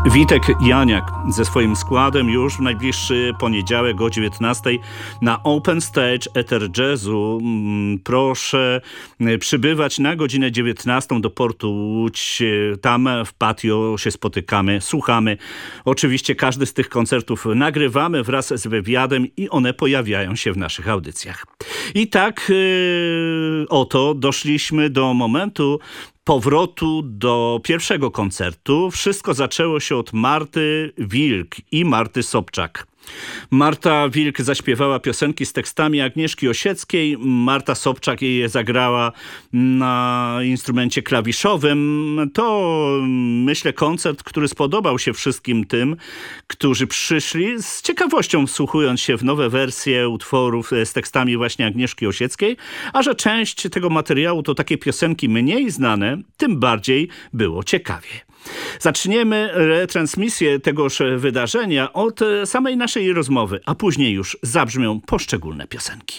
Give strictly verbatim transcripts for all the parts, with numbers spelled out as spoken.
Witek Janiak ze swoim składem już w najbliższy poniedziałek o dziewiętnastej na Open Stage Ether Jazzu. Proszę przybywać na godzinę dziewiętnastą do portu Łódź. Tam w patio się spotykamy, słuchamy. Oczywiście każdy z tych koncertów nagrywamy wraz z wywiadem i one pojawiają się w naszych audycjach. I tak yy, oto doszliśmy do momentu powrotu do pierwszego koncertu. Wszystko zaczęło się od Marty Wilk i Marty Sobczak. Marta Wilk zaśpiewała piosenki z tekstami Agnieszki Osieckiej. Marta Sobczak je zagrała na instrumencie klawiszowym. To, myślę, koncert, który spodobał się wszystkim tym, którzy przyszli z ciekawością wsłuchując się w nowe wersje utworów z tekstami właśnie Agnieszki Osieckiej, a że część tego materiału to takie piosenki mniej znane, tym bardziej było ciekawie. Zaczniemy retransmisję tegoż wydarzenia od samej naszej rozmowy, a później już zabrzmią poszczególne piosenki.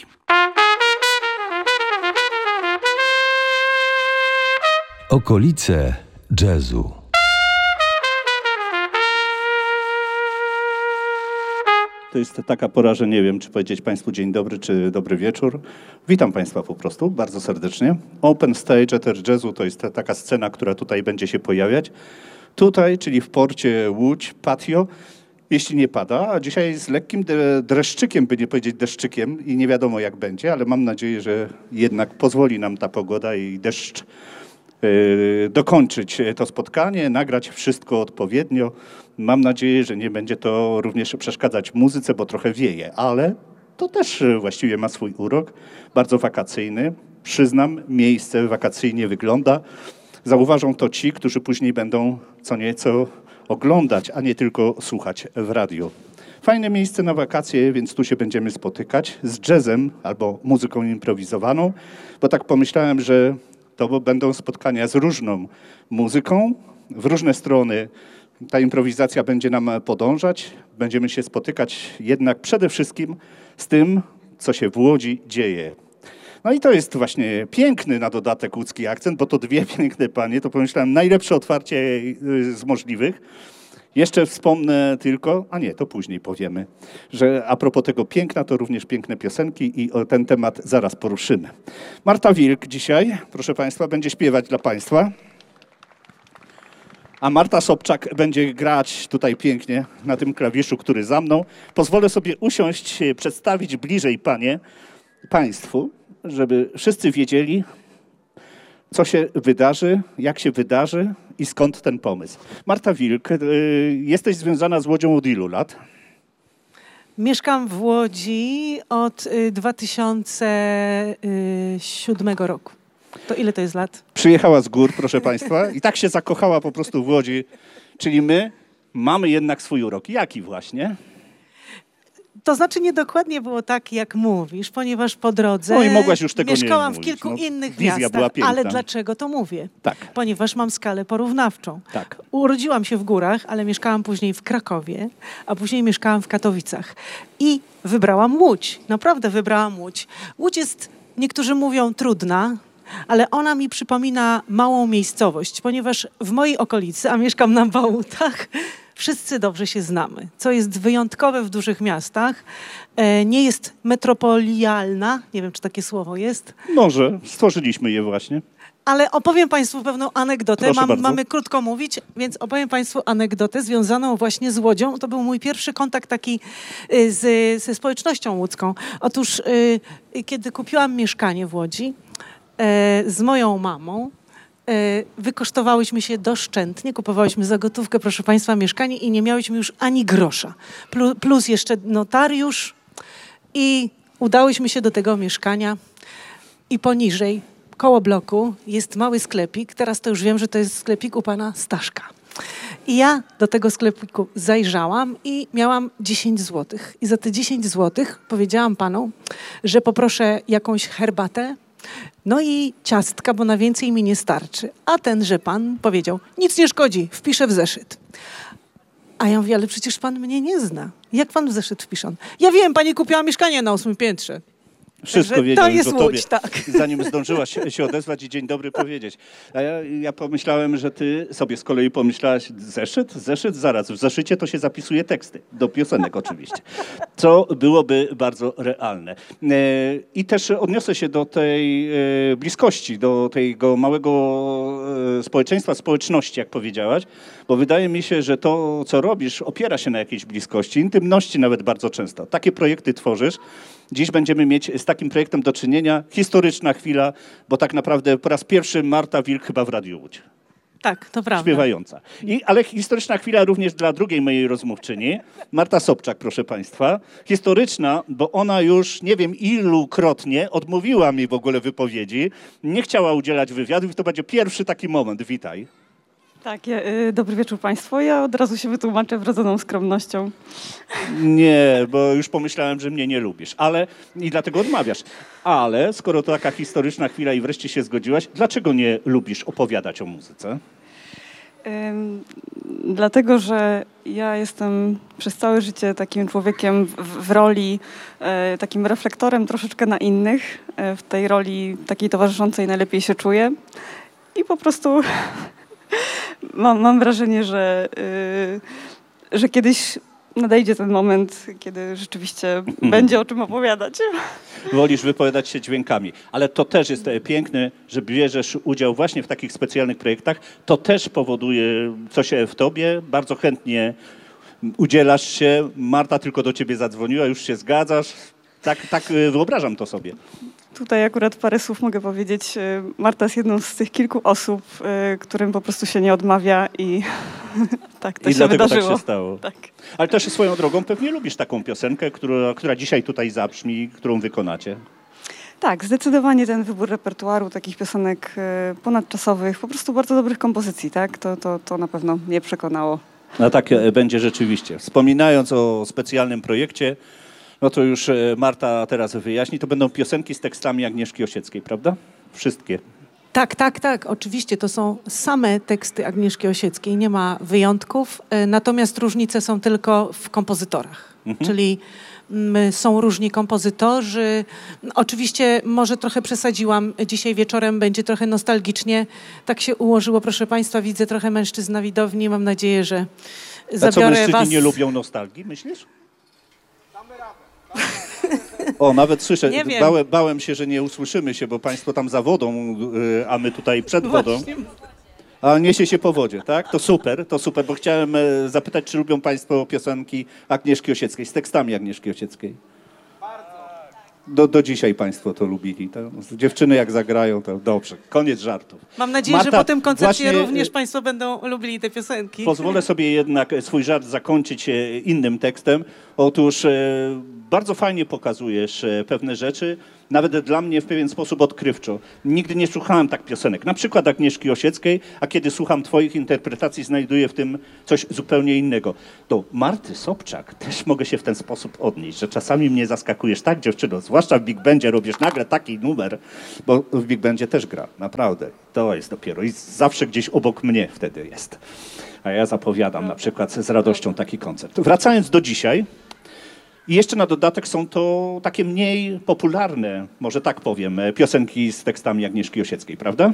Okolice jazzu. To jest taka pora, że nie wiem, czy powiedzieć Państwu dzień dobry, czy dobry wieczór. Witam Państwa po prostu bardzo serdecznie. Open Stage Ether Jazzu to jest taka scena, która tutaj będzie się pojawiać. Tutaj, czyli w porcie Łódź, patio, jeśli nie pada, a dzisiaj z lekkim dreszczykiem, by nie powiedzieć deszczykiem i nie wiadomo jak będzie, ale mam nadzieję, że jednak pozwoli nam ta pogoda i deszcz yy, dokończyć to spotkanie, nagrać wszystko odpowiednio. Mam nadzieję, że nie będzie to również przeszkadzać muzyce, bo trochę wieje, ale to też właściwie ma swój urok, bardzo wakacyjny. Przyznam, miejsce wakacyjnie wygląda. Zauważą to ci, którzy później będą co nieco oglądać, a nie tylko słuchać w radiu. Fajne miejsce na wakacje, więc tu się będziemy spotykać z jazzem albo muzyką improwizowaną, bo tak pomyślałem, że to będą spotkania z różną muzyką, w różne strony ta improwizacja będzie nam podążać. Będziemy się spotykać jednak przede wszystkim z tym, co się w Łodzi dzieje. No i to jest właśnie piękny na dodatek łódzki akcent, bo to dwie piękne panie, to pomyślałem najlepsze otwarcie z możliwych. Jeszcze wspomnę tylko, a nie, to później powiemy, że a propos tego piękna, to również piękne piosenki i ten temat zaraz poruszymy. Marta Wilk dzisiaj, proszę Państwa, będzie śpiewać dla Państwa. A Marta Sobczak będzie grać tutaj pięknie na tym klawiszu, który za mną. Pozwolę sobie usiąść, przedstawić bliżej panie, Państwu, żeby wszyscy wiedzieli, co się wydarzy, jak się wydarzy i skąd ten pomysł. Marta Wilk, y, jesteś związana z Łodzią od ilu lat? Mieszkam w Łodzi od y, dwa tysiące siódmego roku. To ile to jest lat? Przyjechała z gór, proszę Państwa, i tak się zakochała po prostu w Łodzi. Czyli my mamy jednak swój urok. Jaki właśnie? To znaczy niedokładnie było tak, jak mówisz, ponieważ po drodze no i mogłaś już tego mieszkałam nie w kilku mówić. No, innych wizja miastach. była piękna. Ale dlaczego to mówię? Tak. Ponieważ mam skalę porównawczą. Tak. Urodziłam się w górach, ale mieszkałam później w Krakowie, a później mieszkałam w Katowicach. I wybrałam Łódź. Naprawdę wybrałam Łódź. Łódź jest, niektórzy mówią, trudna, ale ona mi przypomina małą miejscowość, ponieważ w mojej okolicy, a mieszkam na Bałutach, wszyscy dobrze się znamy, co jest wyjątkowe w dużych miastach. E, nie jest metropolialna, nie wiem, czy takie słowo jest. Może, stworzyliśmy je właśnie. Ale opowiem Państwu pewną anegdotę. Mam, bardzo. mamy krótko mówić, więc opowiem Państwu anegdotę związaną właśnie z Łodzią. To był mój pierwszy kontakt taki y, z, ze społecznością łódzką. Otóż, y, kiedy kupiłam mieszkanie w Łodzi y, z moją mamą, wykosztowałyśmy się doszczętnie, kupowałyśmy za gotówkę, proszę Państwa, mieszkanie i nie miałyśmy już ani grosza. Plus, plus jeszcze notariusz i udałyśmy się do tego mieszkania i poniżej, koło bloku jest mały sklepik. Teraz to już wiem, że to jest sklepik u pana Staszka. I ja do tego sklepiku zajrzałam i miałam dziesięć złotych. I za te dziesięć złotych powiedziałam panu, że poproszę jakąś herbatę, no i ciastka, bo na więcej mi nie starczy. A tenże pan powiedział, nic nie szkodzi, wpiszę w zeszyt. A ja mówię, ale przecież pan mnie nie zna. Jak pan w zeszyt wpisze? Ja wiem, pani kupiła mieszkanie na ósmym piętrze. Wszystko Także wiedział to już jest o tobie, Łódź, tak. zanim zdążyłaś się, się odezwać i dzień dobry powiedzieć. A ja, ja pomyślałem, że ty sobie z kolei pomyślałaś, zeszyt? Zeszyt? Zaraz, w zeszycie to się zapisuje teksty, do piosenek oczywiście, co byłoby bardzo realne. E, I też odniosę się do tej e, bliskości, do tego małego e, społeczeństwa, społeczności, jak powiedziałaś, bo wydaje mi się, że to, co robisz, opiera się na jakiejś bliskości, intymności nawet bardzo często. Takie projekty tworzysz. Dziś będziemy mieć z takim projektem do czynienia. Historyczna chwila, bo tak naprawdę po raz pierwszy Marta Wilk chyba w Radiu Łódź. Tak, to prawda. Śpiewająca. I, ale historyczna chwila również dla drugiej mojej rozmówczyni, Marta Sobczak, proszę państwa. Historyczna, bo ona już nie wiem ilukrotnie odmówiła mi w ogóle wypowiedzi, nie chciała udzielać wywiadów i to będzie pierwszy taki moment. Witaj. Tak, ja, y, dobry wieczór Państwu. Ja od razu się wytłumaczę wrodzoną skromnością. Nie, bo już pomyślałem, że mnie nie lubisz, ale i dlatego odmawiasz. Ale skoro to taka historyczna chwila i wreszcie się zgodziłaś, dlaczego nie lubisz opowiadać o muzyce? Ym, dlatego, że ja jestem przez całe życie takim człowiekiem w, w roli, y, takim reflektorem troszeczkę na innych. Y, w tej roli takiej towarzyszącej najlepiej się czuję. I po prostu mam, mam wrażenie, że, y, że kiedyś nadejdzie ten moment, kiedy rzeczywiście będzie o czym opowiadać. Wolisz wypowiadać się dźwiękami, ale to też jest e, piękne, że bierzesz udział właśnie w takich specjalnych projektach. To też powoduje coś w tobie. Bardzo chętnie udzielasz się. Marta tylko do ciebie zadzwoniła, już się zgadzasz. Tak, tak e, wyobrażam to sobie. Tutaj akurat parę słów mogę powiedzieć. Y, Marta jest jedną z tych kilku osób, y, którym po prostu się nie odmawia i tak to I się dlatego wydarzyło. tak się stało. Tak. Ale też swoją drogą pewnie lubisz taką piosenkę, która, która dzisiaj tutaj zabrzmi, którą wykonacie. Tak, zdecydowanie ten wybór repertuaru, takich piosenek y, ponadczasowych, po prostu bardzo dobrych kompozycji, tak? To, to, to na pewno mnie przekonało. No tak e, będzie rzeczywiście. Wspominając o specjalnym projekcie, no to już e, Marta teraz wyjaśni, to będą piosenki z tekstami Agnieszki Osieckiej, prawda? Wszystkie. Tak, tak, tak. Oczywiście to są same teksty Agnieszki Osieckiej, nie ma wyjątków, e, natomiast różnice są tylko w kompozytorach. Mhm. Czyli mm, są różni kompozytorzy. Oczywiście może trochę przesadziłam. Dzisiaj wieczorem będzie trochę nostalgicznie. Tak się ułożyło, proszę Państwa. Widzę trochę mężczyzn na widowni. Mam nadzieję, że A co, zabiorę mężczyźni was. nie lubią nostalgii, myślisz? O, nawet słyszę, Nie wiem. bałem, bałem się, że nie usłyszymy się, bo państwo tam za wodą, y, a my tutaj przed wodą. Właśnie. A niesie się po wodzie, tak? To super, to super, bo chciałem e, zapytać, czy lubią państwo piosenki Agnieszki Osieckiej, z tekstami Agnieszki Osieckiej? Do, do dzisiaj państwo to lubili. To, dziewczyny jak zagrają, to dobrze. Koniec żartów. Mam nadzieję, Marta, że po tym koncercie właśnie, również Państwo będą lubili te piosenki. Pozwolę sobie jednak swój żart zakończyć e, innym tekstem. Otóż e, bardzo fajnie pokazujesz e, pewne rzeczy, nawet dla mnie w pewien sposób odkrywczo. Nigdy nie słuchałem tak piosenek, na przykład Agnieszki Osieckiej, a kiedy słucham twoich interpretacji, znajduję w tym coś zupełnie innego. Do Marty Sobczak też mogę się w ten sposób odnieść, że czasami mnie zaskakujesz, tak dziewczyno, zwłaszcza w Big Bandzie robisz nagle taki numer, bo w Big Bandzie też gra, naprawdę. To jest dopiero i zawsze gdzieś obok mnie wtedy jest. A ja zapowiadam na przykład z radością taki koncert. Wracając do dzisiaj, i jeszcze na dodatek są to takie mniej popularne, może tak powiem, piosenki z tekstami Agnieszki Osieckiej, prawda?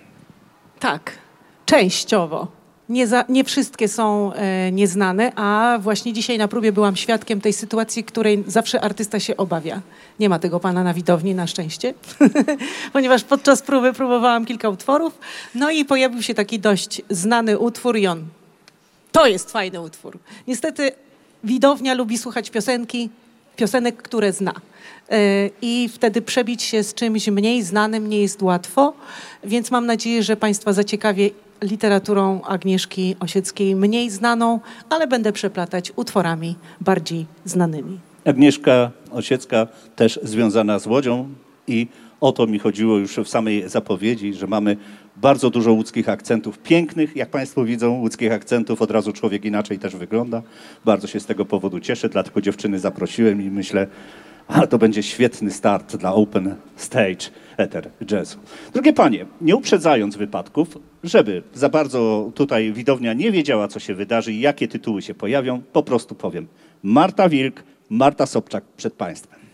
Tak, częściowo. Nie, za, nie wszystkie są e, nieznane, a właśnie dzisiaj na próbie byłam świadkiem tej sytuacji, której zawsze artysta się obawia. Nie ma tego pana na widowni, na szczęście, ponieważ podczas próby próbowałam kilka utworów, no i pojawił się taki dość znany utwór i on, to jest fajny utwór. Niestety widownia lubi słuchać piosenki, piosenek, które zna. Yy, I wtedy przebić się z czymś mniej znanym nie jest łatwo, więc mam nadzieję, że Państwa zaciekawię literaturą Agnieszki Osieckiej mniej znaną, ale będę przeplatać utworami bardziej znanymi. Agnieszka Osiecka też związana z Łodzią i o to mi chodziło już w samej zapowiedzi, że mamy bardzo dużo łódzkich akcentów, pięknych, jak Państwo widzą, łódzkich akcentów, od razu człowiek inaczej też wygląda. Bardzo się z tego powodu cieszę, dlatego dziewczyny zaprosiłem i myślę, a to będzie świetny start dla Open Stage Eter Jazzu. Drogie panie, nie uprzedzając wypadków, żeby za bardzo tutaj widownia nie wiedziała, co się wydarzy i jakie tytuły się pojawią, po prostu powiem. Marta Wilk, Marta Sobczak przed Państwem.